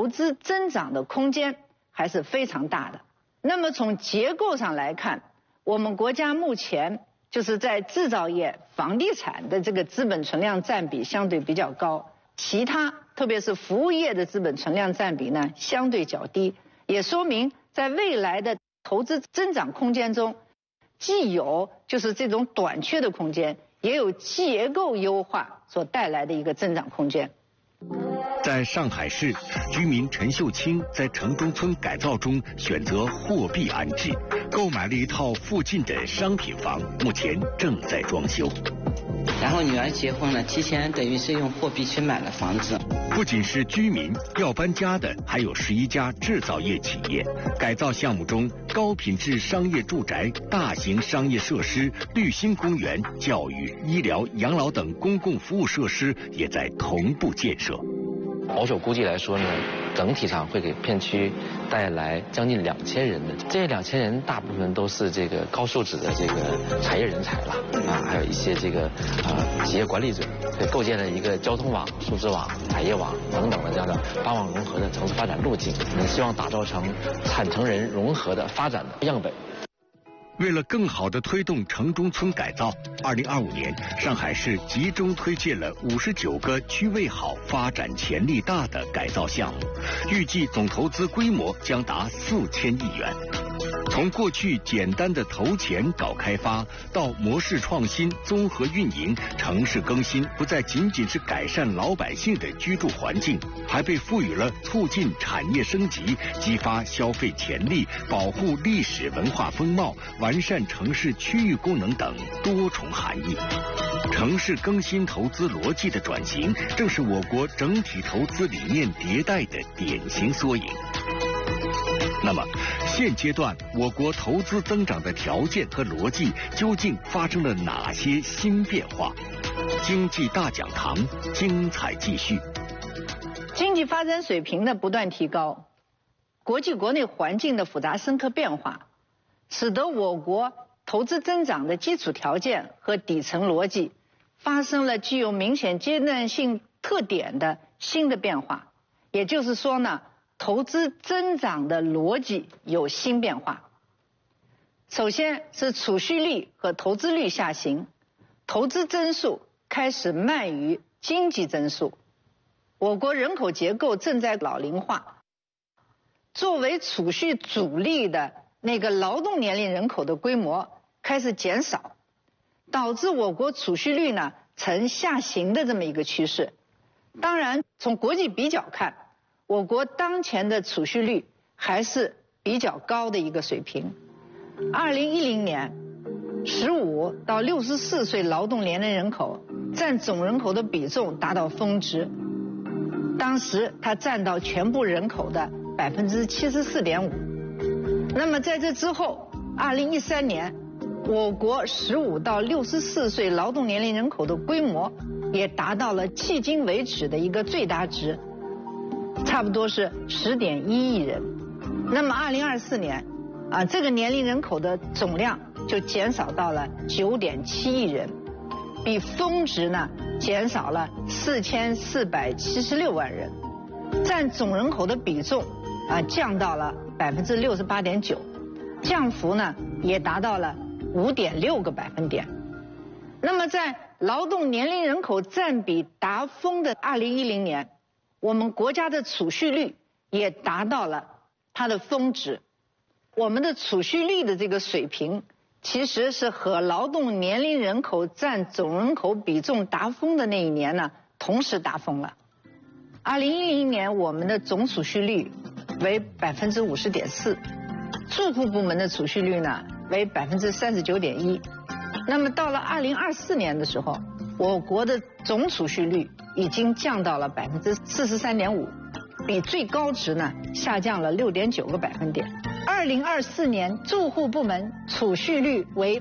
投资增长的空间还是非常大的。那么从结构上来看，我们国家目前就是在制造业、房地产的这个资本存量占比相对比较高，其他特别是服务业的资本存量占比呢相对较低，也说明在未来的投资增长空间中，既有就是这种短缺的空间，也有结构优化所带来的一个增长空间。 在上海市，居民陈秀清在城中村改造中选择货币安置，购买了一套附近的商品房，目前正在装修。 然后女儿结婚了，提前等于是用货币去买了房子。 不仅是居民要搬家的，还有11家制造业企业。改造项目中，高品质商业住宅、大型商业设施、绿心公园、教育、医疗、养老等公共服务设施也在同步建设。 保守估计来说呢，整体上会给片区带来将近2000人的，这2000人大部分都是这个高素质的这个产业人才了啊，还有一些这个企业管理者，构建了一个交通网、数字网、产业网等等的这样的8网融合的城市发展路径，希望打造成产城人融合的发展的样本。 为了更好地推动城中村改造，2025年上海市集中推荐了59个区位好、发展潜力大的改造项目，预计总投资规模将达4000亿元。从过去简单的投钱搞开发，到模式创新、综合运营，城市更新不再仅仅是改善老百姓的居住环境，还被赋予了促进产业升级、激发消费潜力、保护历史文化风貌、完善城市区域功能等多重含义。城市更新投资逻辑的转型，正是我国整体投资理念迭代的典型缩影。那么，现阶段我国投资增长的条件和逻辑究竟发生了哪些新变化？经济大讲堂精彩继续。 经济发展水平的不断提高，国际国内环境的复杂深刻变化，使得我国投资增长的基础条件和底层逻辑发生了具有明显阶段性特点的新的变化。也就是说呢，投资增长的逻辑有新变化。首先是储蓄率和投资率下行，投资增速开始慢于经济增速。我国人口结构正在老龄化，作为储蓄主力的那个劳动年龄人口的规模开始减少，导致我国储蓄率呢呈下行的这么一个趋势。当然，从国际比较看，我国当前的储蓄率还是比较高的一个水平。2010年，15到64岁劳动年龄人口占总人口的比重达到峰值，当时它占到全部人口的74.5%。那么在这之后，2013年，我国15到64岁劳动年龄人口的规模也达到了迄今为止的一个最大值，差不多是10.1亿人。那么2024年，这个年龄人口的总量就减少到了9.7亿人，比峰值呢减少了4476万人，占总人口的比重降到了68.9%，降幅呢也达到了5.6个百分点。那么在劳动年龄人口占比达峰的2010年，我们国家的储蓄率也达到了它的峰值。我们的储蓄率的这个水平，其实是和劳动年龄人口占总人口比重达峰的那一年呢同时达峰了。2010年我们的总储蓄率为50.4%，住户部门的储蓄率呢为39.1%。那么到了2024年的时候，我国的总储蓄率已经降到了43.5%，比最高值呢下降了6.9个百分点。2024年住户部门储蓄率为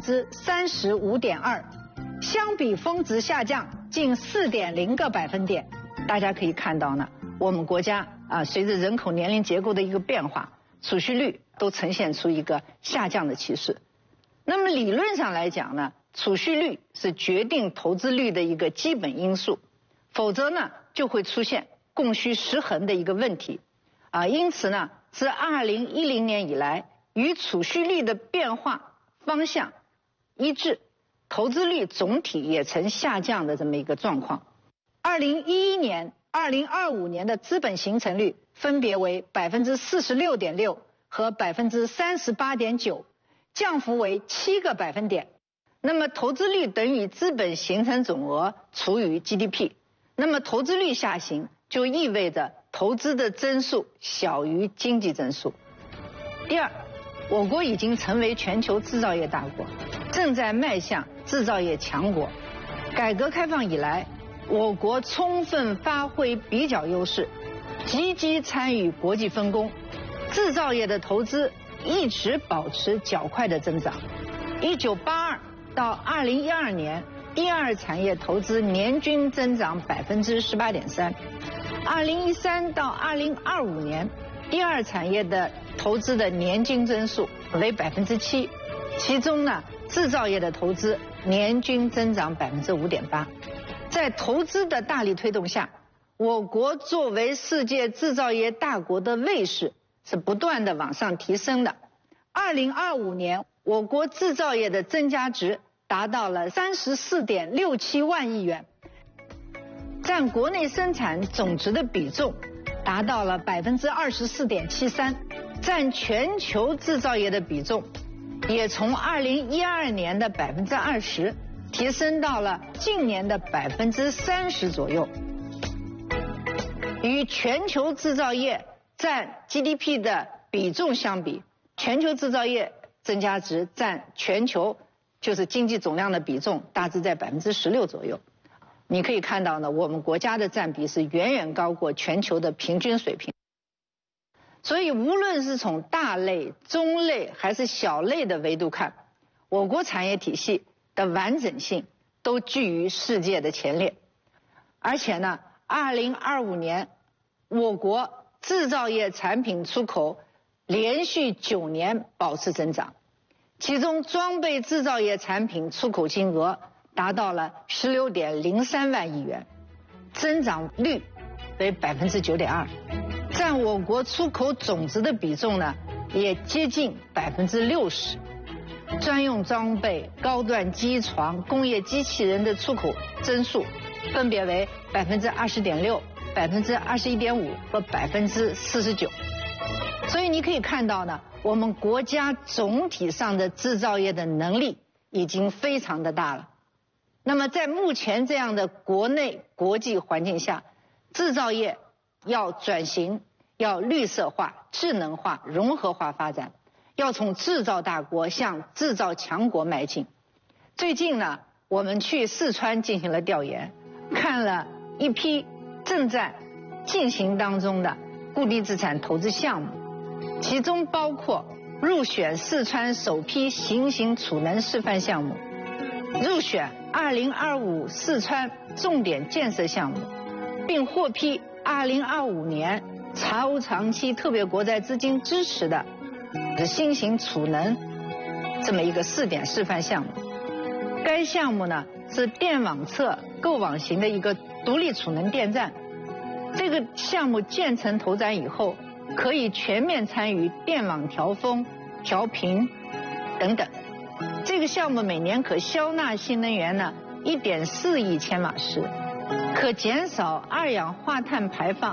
35.2%，相比峰值下降近4.0个百分点。大家可以看到呢，我们国家随着人口年龄结构的一个变化，储蓄率都呈现出一个下降的趋势。那么理论上来讲呢，储蓄率是决定投资率的一个基本因素，否则呢就会出现供需失衡的一个问题，因此呢，自2010年以来，与储蓄率的变化方向一致，投资率总体也呈下降的这么一个状况。2011年、2025年的资本形成率分别为46.6%和38.9%，降幅为7个百分点。那么投资率等于资本形成总额除以 GDP， 那么投资率下行就意味着投资的增速小于经济增速。第二，我国已经成为全球制造业大国，正在迈向制造业强国。改革开放以来，我国充分发挥比较优势，积极参与国际分工，制造业的投资一直保持较快的增长。1982到2012年，第二产业投资年均增长18.3%。2013到2025年，第二产业的投资的年均增速为7%，其中呢，制造业的投资年均增长5.8%。在投资的大力推动下，我国作为世界制造业大国的位势是不断的往上提升的。2025年，我国制造业的增加值达到了34.67万亿元，占国内生产总值的比重达到了24.73%，占全球制造业的比重也从2012年的20%提升到了近年的30%左右。与全球制造业占 GDP 的比重相比，全球制造业增加值占全球就是经济总量的比重大致在16%左右。你可以看到呢，我们国家的占比是远远高过全球的平均水平。所以无论是从大类、中类还是小类的维度看，我国产业体系的完整性都居于世界的前列。而且呢，2025年我国制造业产品出口连续9年保持增长，其中装备制造业产品出口金额达到了16.03万亿元，增长率为9.2%，占我国出口总值的比重呢也接近60%。专用装备、高端机床、工业机器人的出口增速分别为20.6%、21.5%和49%。所以你可以看到呢，我们国家总体上的制造业的能力已经非常的大了。那么在目前这样的国内国际环境下，制造业要转型，要绿色化、智能化、融合化发展，要从制造大国向制造强国迈进。最近呢，我们去四川进行了调研，看了一批正在进行当中的固定资产投资项目，其中包括入选四川首批新型储能示范项目，入选2025四川重点建设项目，并获批2025年财务长期特别国债资金支持的新型储能这么一个试点示范项目。该项目呢是电网侧构网型的一个独立储能电站。这个项目建成投展以后，可以全面参与电网调峰、调频等等。这个项目每年可消纳新能源呢1.4亿千瓦时，可减少二氧化碳排放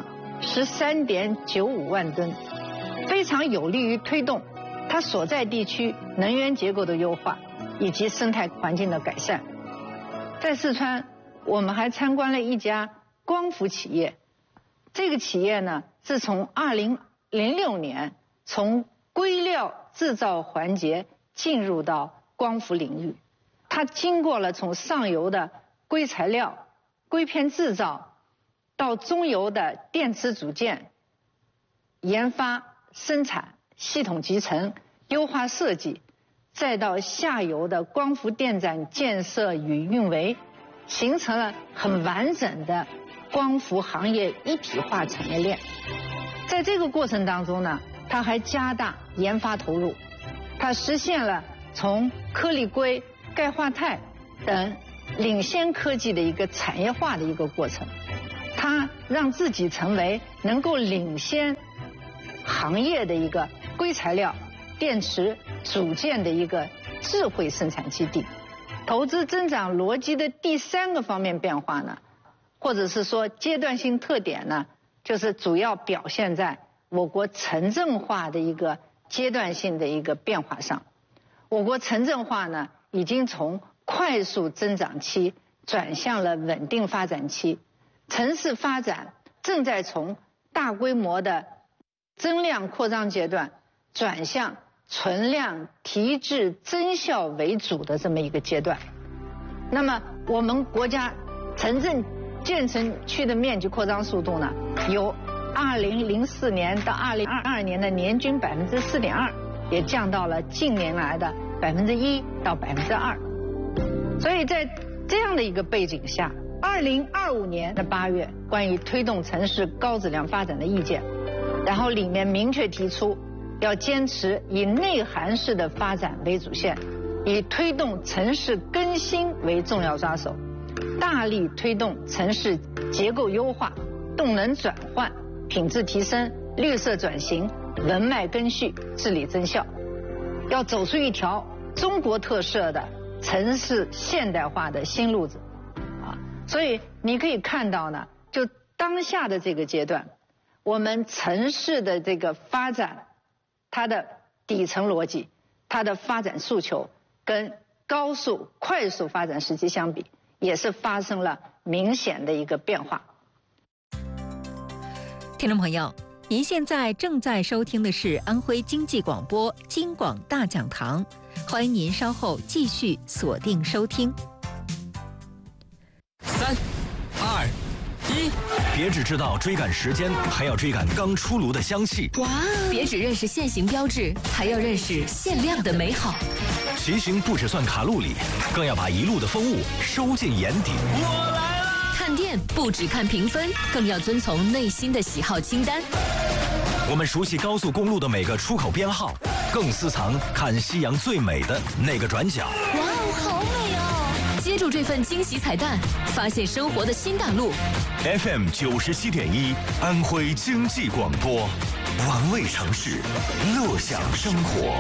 13.95万吨，非常有利于推动它所在地区能源结构的优化以及生态环境的改善。在四川，我们还参观了一家光伏企业。这个企业呢，是从2006年从硅料制造环节进入到光伏领域。它经过了从上游的硅材料、硅片制造，到中游的电池组件研发、生产、系统集成、优化设计，再到下游的光伏电站建设与运维，形成了很完整的光伏行业一体化产业链。在这个过程当中呢，它还加大研发投入，它实现了从颗粒硅、钙化钛等领先科技的一个产业化的一个过程。 它让自己成为能够领先行业的一个硅材料、电池、组件的一个智慧生产基地。投资增长逻辑的第3个方面变化呢，或者是说阶段性特点呢，就是主要表现在我国城镇化的一个阶段性的一个变化上。我国城镇化呢，已经从快速增长期转向了稳定发展期，城市发展正在从大规模的增量扩张阶段转向存量提质增效为主的这么一个阶段。那么我们国家城镇建成区的面积扩张速度呢，由2004年到2022年的年均4.2%，也降到了近年来的1%到2%。所以在这样的一个背景下，2025年的8月关于推动城市高质量发展的意见，然后里面明确提出要坚持以内涵式的发展为主线，以推动城市更新为重要抓手，大力推动城市结构优化、动能转换、品质提升、绿色转型、文脉根续、治理增效，要走出一条中国特色的城市现代化的新路子啊。所以你可以看到呢，就当下的这个阶段，我们城市的这个发展，它的底层逻辑、它的发展诉求跟高速快速发展时期相比，也是发生了明显的一个变化。 听众朋友，您现在正在收听的是安徽经济广播京广大讲堂，欢迎您稍后继续锁定收听。 3、2、1，别只知道追赶时间，还要追赶刚出炉的香气。 哇！别只认识现行标志，还要认识限量的美好。 骑行不只算卡路里，更要把一路的风物收进眼底。我来了！ 看店不只看评分，更要遵从内心的喜好清单。 我们熟悉高速公路的每个出口编号，更私藏看夕阳最美的那个转角。 哇哦，好美哦！接住这份惊喜彩蛋，发现生活的新大陆。 FM 97.1，安徽经济广播，玩味城市，乐享生活。